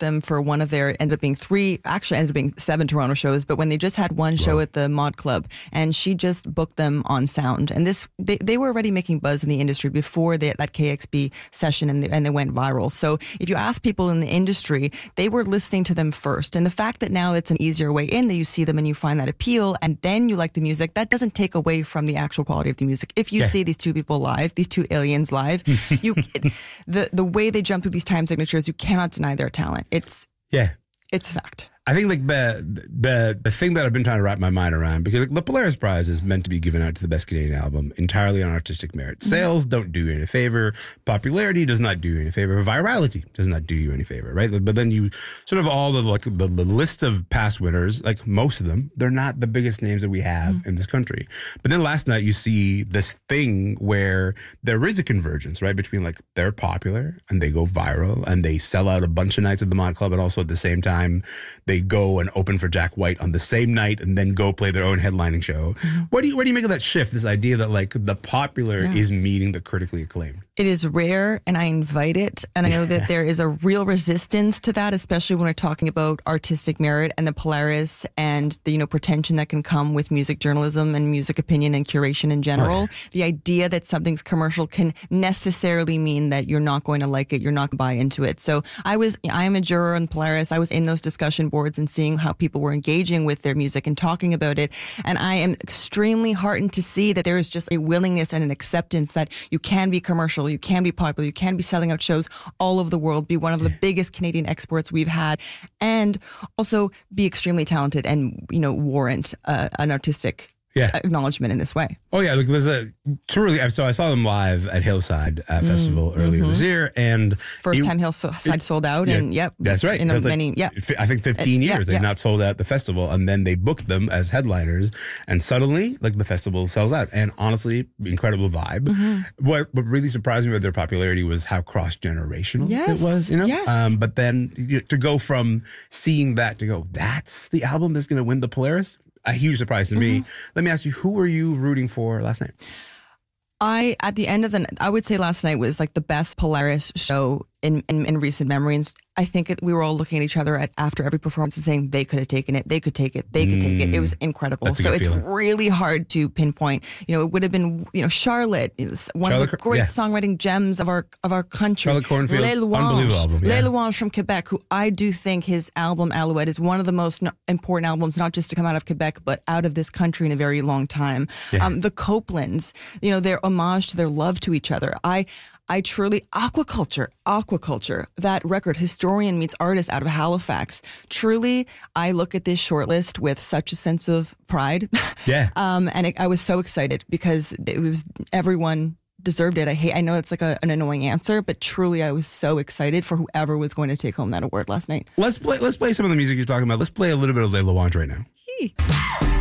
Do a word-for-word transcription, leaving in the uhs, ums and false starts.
them for one of their, ended up being three, actually ended up being seven Toronto shows, but when they just had one show Wow. at the Mod Club, and she just booked them on sound. And this, they, they were already making buzz in the industry before they, that K X B session, and they, and they went viral. So if you ask people in the industry, they were listening to them first. And the fact that now it's an easier way in, that you see them and you find that appeal, and then you like the music, that doesn't take away from the actual quality of the music. If you Yeah. see these two people live, these two aliens live, you the the way they jump through these time signatures, you cannot deny their talent. It's Yeah. it's fact. I think like the, the the thing that I've been trying to wrap my mind around, because like, the Polaris Prize is meant to be given out to the best Canadian album entirely on artistic merit. Mm-hmm. Sales don't do you any favor. Popularity does not do you any favor. Virality does not do you any favor, right? But then you sort of all the like the, the list of past winners, like most of them, they're not the biggest names that we have mm-hmm. in this country. But then last night you see this thing where there is a convergence, right, between like they're popular and they go viral and they sell out a bunch of nights at the Mod Club, and also at the same time they go and open for Jack White on the same night and then go play their own headlining show. Mm-hmm. What do you what do you make of that shift? This idea that like the popular yeah. is meeting the critically acclaimed. It is rare, and I invite it. And I know that there is a real resistance to that, especially when we're talking about artistic merit and the Polaris and the, you know, pretension that can come with music journalism and music opinion and curation in general. Oh, yeah. The idea that something's commercial can necessarily mean that you're not going to like it, you're not going to buy into it. So I was, I am a juror on Polaris. I was in those discussion boards and seeing how people were engaging with their music and talking about it. And I am extremely heartened to see that there is just a willingness and an acceptance that you can be commercial, you can be popular, you can be selling out shows all over the world, be one of the biggest Canadian exports we've had, and also be extremely talented and, you know, warrant uh, an artistic yeah. acknowledgement in this way. Oh yeah, look, there's a truly. So I saw them live at Hillside uh, Festival mm, earlier mm-hmm. this year, and first it, time Hillside it, sold out, yeah, and yep, that's right. In a, like, many, yeah, I think fifteen uh, years yeah, they've yeah. not sold out the festival, and then they booked them as headliners, and suddenly, like the festival sells out, and honestly, incredible vibe. Mm-hmm. What what really surprised me about their popularity was how cross generational yes. it was. You know, yes. um, but then you, to go from seeing that to go, that's the album that's going to win the Polaris. A huge surprise to me. Mm-hmm. Let me ask you, who were you rooting for last night? I, at the end of the, I would say last night was like the best Polaris show in, in, in recent memories. I think it, we were all looking at each other at, after every performance and saying they could have taken it, they could take it, they could mm, take it. It was incredible. So it's feeling. really hard to pinpoint. You know, it would have been, you know, Charlotte, one Charlotte, of the great yeah. songwriting gems of our of our country. Charlotte Cornfield, Les Louanges, unbelievable album. Yeah. Les Louanges from Quebec, who I do think his album Alouette is one of the most important albums, not just to come out of Quebec, but out of this country in a very long time. Yeah. Um, the Copelands, you know, their homage to their love to each other. I I truly, Aquaculture, Aquaculture, that record, Historian Meets Artist out of Halifax. Truly, I look at this shortlist with such a sense of pride. Yeah. um, and it, I was so excited because it was, everyone deserved it. I hate, I know it's like a, an annoying answer, but truly I was so excited for whoever was going to take home that award last night. Let's play, let's play some of the music you're talking about. Let's play a little bit of Les Louanges right now. Hey.